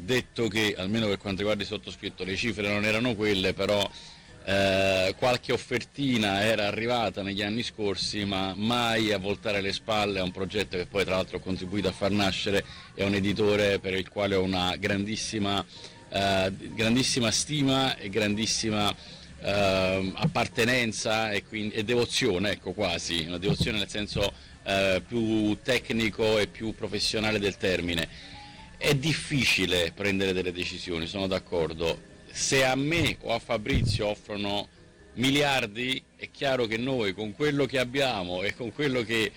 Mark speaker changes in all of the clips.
Speaker 1: detto che, almeno per quanto riguarda il sottoscritto, le cifre non erano quelle, però qualche offertina era arrivata negli anni scorsi, ma mai a voltare le spalle a un progetto che poi tra l'altro ho contribuito a far nascere, e a un editore per il quale ho una grandissima stima e grandissima appartenenza e devozione, ecco, quasi una devozione nel senso più tecnico e più professionale del termine. È difficile prendere delle decisioni, sono d'accordo. Se a me o a Fabrizio offrono miliardi, è chiaro che noi con quello che abbiamo e con quello che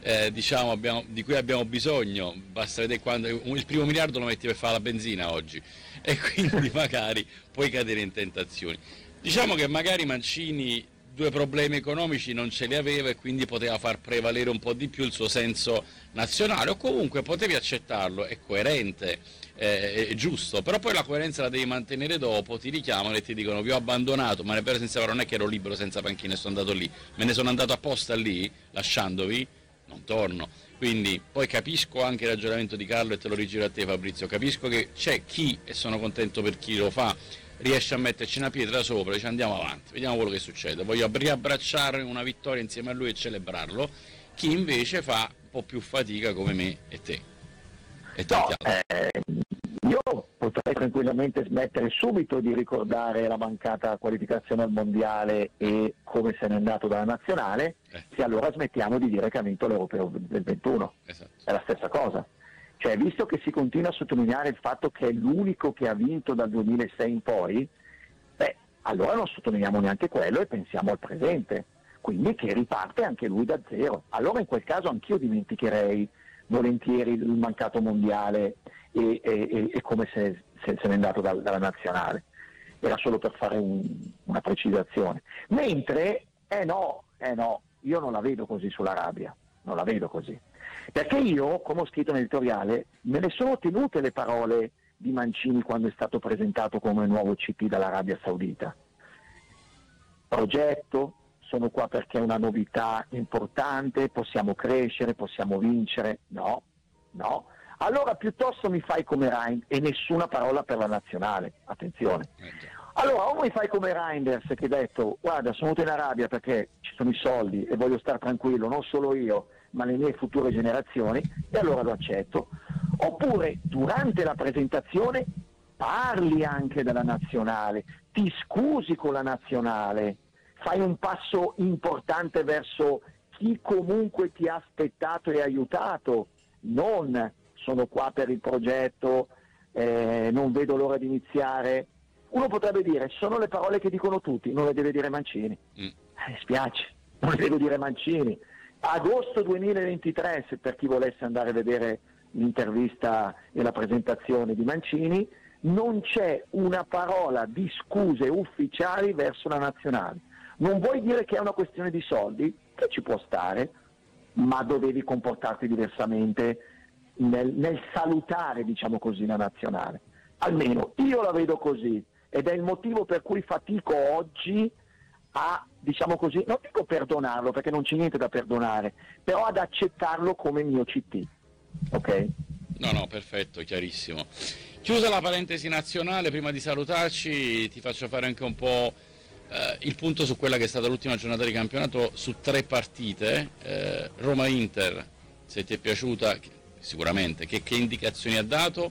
Speaker 1: di cui abbiamo bisogno, basta vedere quando il primo miliardo lo metti per fare la benzina oggi, e quindi magari puoi cadere in tentazioni. Diciamo che magari Mancini due problemi economici non ce li aveva, e quindi poteva far prevalere un po' di più il suo senso nazionale, o comunque potevi accettarlo, è coerente, è giusto, però poi la coerenza la devi mantenere dopo, ti richiamano e ti dicono vi ho abbandonato, ma è vero, senza parole, non è che ero libero senza panchina e sono andato lì, me ne sono andato apposta lì, lasciandovi, non torno. Quindi poi capisco anche il ragionamento di Carlo, e te lo rigiro a te Fabrizio, capisco che c'è chi, e sono contento per chi lo fa, riesce a metterci una pietra sopra e dice andiamo avanti, vediamo quello che succede, voglio riabbracciare una vittoria insieme a lui e celebrarlo, chi invece fa un po' più fatica come me e te e tanti altri.
Speaker 2: Io potrei tranquillamente smettere subito di ricordare la mancata qualificazione al mondiale e come se n'è andato dalla nazionale, se allora smettiamo di dire che ha vinto l'Europeo del 21.
Speaker 1: Esatto.
Speaker 2: È la stessa cosa. Cioè, visto che si continua a sottolineare il fatto che è l'unico che ha vinto dal 2006 in poi, allora non sottolineiamo neanche quello e pensiamo al presente, quindi che riparte anche lui da zero. Allora in quel caso anch'io dimenticherei volentieri il mancato mondiale e come se n'è andato dalla nazionale. Era solo per fare una precisazione. Mentre, no, io non la vedo così sull'Arabia, non la vedo così. Perché io, come ho scritto nell'editoriale, me ne sono tenute le parole di Mancini quando è stato presentato come nuovo CT dall'Arabia Saudita. Progetto, sono qua perché è una novità importante, possiamo crescere, possiamo vincere. No. Allora piuttosto mi fai come Rein, e nessuna parola per la nazionale, attenzione. Allora o mi fai come Reinders che ha detto guarda, sono venuto in Arabia perché ci sono i soldi e voglio stare tranquillo, non solo io ma le mie future generazioni, e allora lo accetto. Oppure durante la presentazione parli anche della nazionale, ti scusi con la nazionale, fai un passo importante verso chi comunque ti ha aspettato e aiutato, non sono qua per il progetto, non vedo l'ora di iniziare. Uno potrebbe dire, sono le parole che dicono tutti, non le deve dire Mancini. Mi spiace, non le devo dire Mancini. Agosto 2023, se per chi volesse andare a vedere l'intervista e la presentazione di Mancini, non c'è una parola di scuse ufficiali verso la nazionale. Non vuoi dire che è una questione di soldi, che ci può stare, ma dovevi comportarti diversamente nel salutare, diciamo così, la nazionale. Almeno io la vedo così, ed è il motivo per cui fatico oggi a, diciamo così, non dico perdonarlo perché non c'è niente da perdonare, però ad accettarlo come mio CT, ok?
Speaker 1: No, perfetto, chiarissimo. Chiusa la parentesi nazionale, prima di salutarci ti faccio fare anche un po' il punto su quella che è stata l'ultima giornata di campionato su 3 partite, Roma-Inter, se ti è piaciuta, sicuramente, che indicazioni ha dato,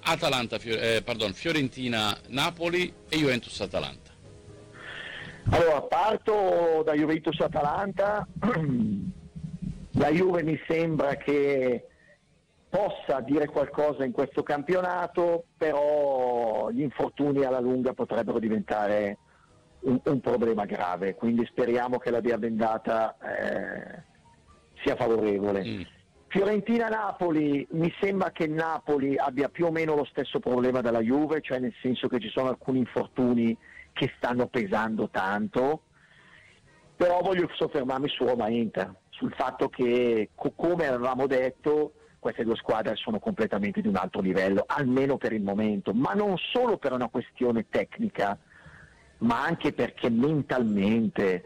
Speaker 1: Fiorentina-Napoli e Juventus-Atalanta.
Speaker 2: Allora, parto da Juventus-Atalanta. La Juve mi sembra che possa dire qualcosa in questo campionato, però gli infortuni alla lunga potrebbero diventare un problema grave, quindi speriamo che la via bendata sia favorevole. Fiorentina-Napoli, mi sembra che il Napoli abbia più o meno lo stesso problema della Juve, cioè nel senso che ci sono alcuni infortuni che stanno pesando tanto, però voglio soffermarmi su Roma-Inter, sul fatto che come avevamo detto queste due squadre sono completamente di un altro livello, almeno per il momento, ma non solo per una questione tecnica, ma anche perché mentalmente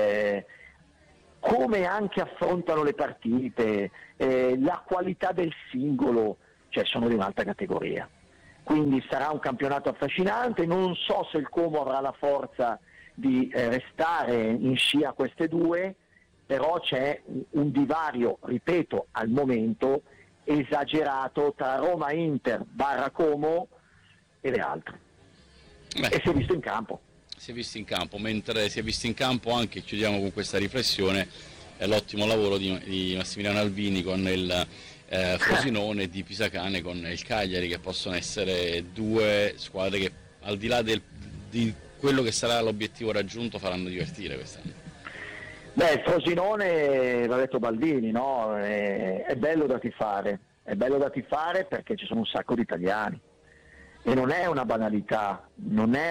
Speaker 2: come anche affrontano le partite, la qualità del singolo, cioè sono di un'altra categoria. quindi sarà un campionato affascinante. Non so se il Como avrà la forza di restare in scia queste due, però c'è un divario, ripeto, al momento esagerato tra Roma Inter / Como e le altre. E si è visto in campo.
Speaker 1: Si è visto in campo, mentre si è visto in campo anche, chiudiamo con questa riflessione, l'ottimo lavoro di Massimiliano Alvini con il Frosinone e di Pisacane con il Cagliari, che possono essere due squadre che, al di là di quello che sarà l'obiettivo raggiunto, faranno divertire quest'anno.
Speaker 2: Beh, il Frosinone, l'ha detto Baldini, no? È bello da tifare, perché ci sono un sacco di italiani. E non è una banalità, non è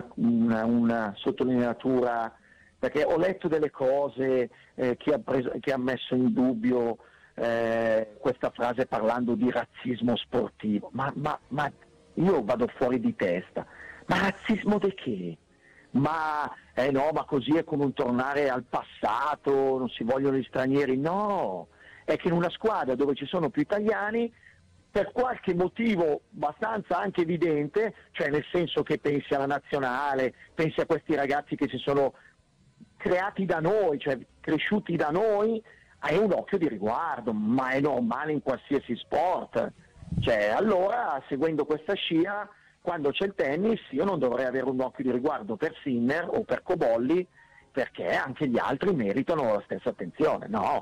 Speaker 2: una sottolineatura, perché ho letto delle cose, chi ha messo in dubbio questa frase parlando di razzismo sportivo, ma io vado fuori di testa, ma razzismo di che? Ma così è come un tornare al passato, non si vogliono gli stranieri, no, è che in una squadra dove ci sono più italiani, per qualche motivo abbastanza anche evidente, cioè nel senso che pensi alla nazionale, pensi a questi ragazzi che si sono creati da noi, cioè cresciuti da noi, hai un occhio di riguardo, ma è normale in qualsiasi sport. Cioè, allora, seguendo questa scia, quando c'è il tennis, io non dovrei avere un occhio di riguardo per Sinner o per Cobolli, perché anche gli altri meritano la stessa attenzione. No.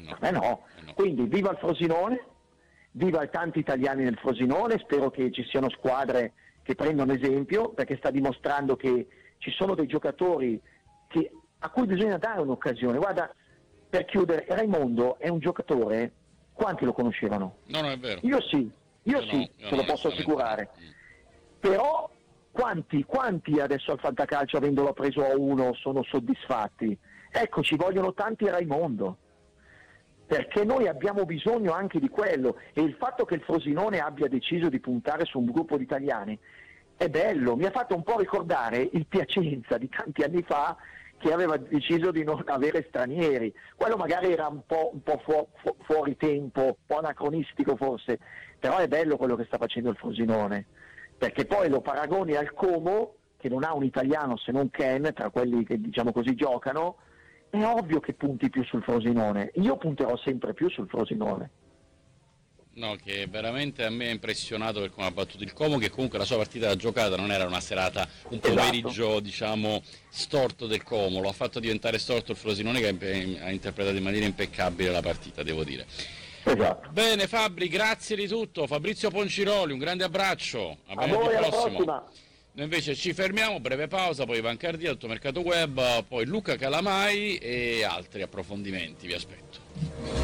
Speaker 2: Quindi viva il Frosinone, viva i tanti italiani nel Frosinone, spero che ci siano squadre che prendono esempio, perché sta dimostrando che ci sono dei giocatori a cui bisogna dare un'occasione. Guarda, per chiudere, Raimondo è un giocatore, quanti lo conoscevano?
Speaker 1: No, è vero.
Speaker 2: Io sì, te lo posso assicurare. Però quanti adesso al fantacalcio, avendolo preso a 1, sono soddisfatti? Ecco, ci vogliono tanti Raimondo, perché noi abbiamo bisogno anche di quello, e il fatto che il Frosinone abbia deciso di puntare su un gruppo di italiani è bello, mi ha fatto un po' ricordare il Piacenza di tanti anni fa, che aveva deciso di non avere stranieri. Quello magari era un po' fuori tempo, un po' anacronistico forse, però è bello quello che sta facendo il Frosinone, perché poi lo paragoni al Como, che non ha un italiano se non Ken, tra quelli che diciamo così giocano. È ovvio che punti più sul Frosinone, io punterò sempre più sul Frosinone.
Speaker 1: No, che veramente a me ha impressionato per come ha battuto il Como, che comunque la sua partita da giocata non era una serata, un pomeriggio diciamo storto del Como, lo ha fatto diventare storto il Frosinone, che ha interpretato in maniera impeccabile la partita, devo dire.
Speaker 2: Esatto.
Speaker 1: Bene Fabri, grazie di tutto. Fabrizio Ponciroli, un grande abbraccio,
Speaker 2: a voi, alla prossima.
Speaker 1: Noi invece ci fermiamo, breve pausa, poi Ivan Cardia, Automercato Web, poi Luca Calamai e altri approfondimenti, vi aspetto.